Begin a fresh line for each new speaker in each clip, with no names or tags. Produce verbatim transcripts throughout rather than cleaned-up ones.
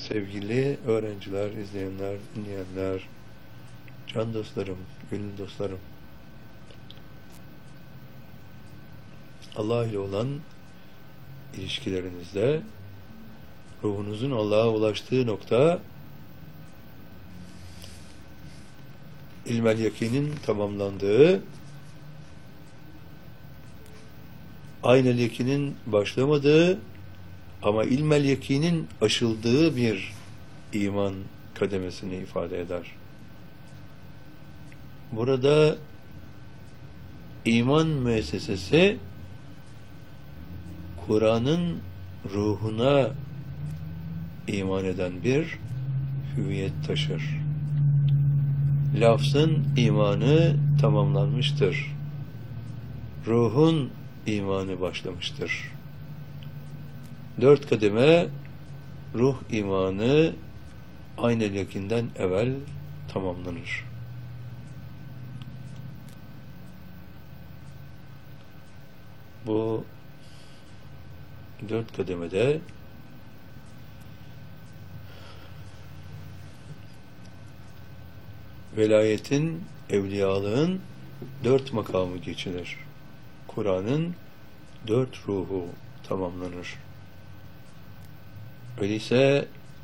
Sevgili öğrenciler, izleyenler, dinleyenler, can dostlarım, gönül dostlarım, Allah ile olan ilişkilerinizde ruhunuzun Allah'a ulaştığı nokta ilmel yakinin tamamlandığı, aynel yakinin başlamadığı ama ilmel yakinin aşıldığı bir iman kademesini ifade eder. Burada iman müessesesi Kur'an'ın ruhuna iman eden bir hüviyet taşır. Lafzın imanı tamamlanmıştır. Ruhun imanı başlamıştır. Dört kademe ruh imanı aynel yakinden evvel tamamlanır. Bu dört kademede velayetin, evliyalığın dört makamı geçilir. Kur'an'ın dört ruhu tamamlanır. Öyleyse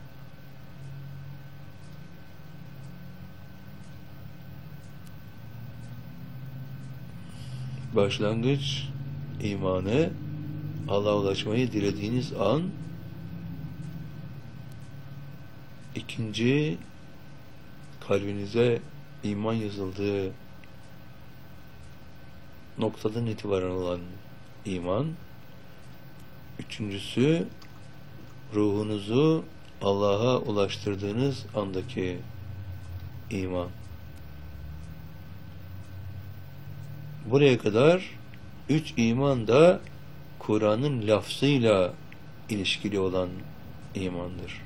başlangıç imanı, Allah'a ulaşmayı dilediğiniz an, ikinci kalbinize iman yazıldığı noktadan itibaren olan iman, üçüncüsü ruhunuzu Allah'a ulaştırdığınız andaki iman. Buraya kadar üç iman da Kur'an'ın lafzıyla ilişkili olan imandır.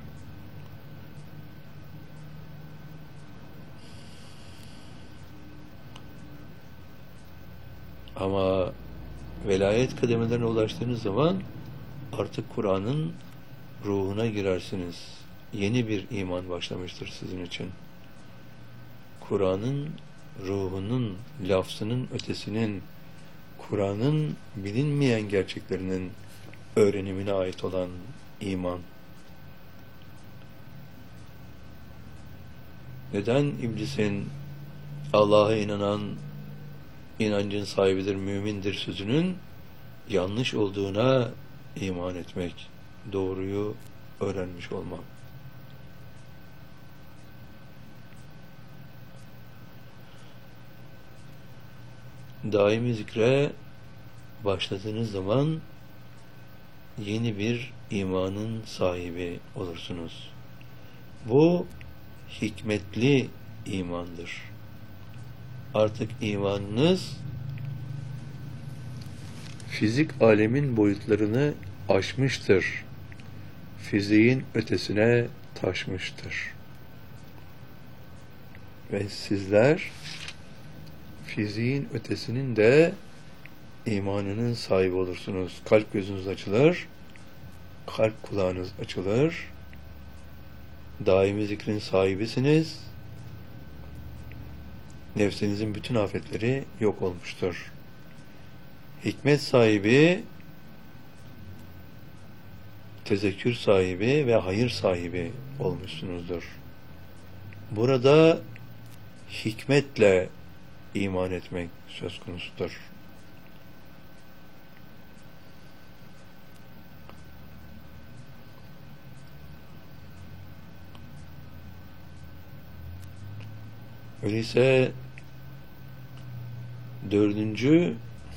Ama velayet kademelerine ulaştığınız zaman artık Kur'an'ın ruhuna girersiniz. Yeni bir iman başlamıştır sizin için. Kur'an'ın ruhunun, lafzının ötesinin, Kur'an'ın bilinmeyen gerçeklerinin öğrenimine ait olan iman. Neden iblisin Allah'a inanan inancın sahibidir, mümindir sözünün yanlış olduğuna iman etmek, doğruyu öğrenmiş olmak. Daimi zikre başladığınız zaman yeni bir imanın sahibi olursunuz. Bu hikmetli imandır. Artık imanınız fizik alemin boyutlarını aşmıştır. Fiziğin ötesine taşmıştır. Ve sizler fiziğin ötesinin de imanının sahibi olursunuz. Kalp gözünüz açılır, kalp kulağınız açılır, daimi zikrin sahibisiniz, nefsinizin bütün afetleri yok olmuştur. Hikmet sahibi, tezekkür sahibi ve hayır sahibi olmuşsunuzdur. Burada hikmetle iman etmek söz konusudur. Öyleyse dördüncü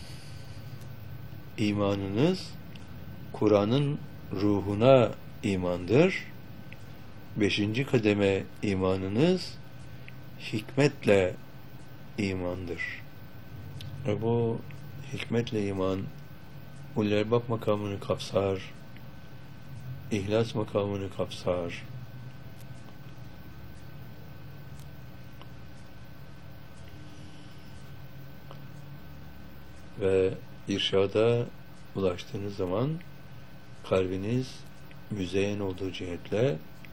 imanınız Kur'an'ın ruhuna imandır. Beşinci kademe imanınız hikmetle imandır. Ve bu hikmetle iman ulul elbab makamını kapsar, ihlas makamını kapsar. Ve irşada ulaştığınız zaman kalbiniz müzeyyen olduğu cihetle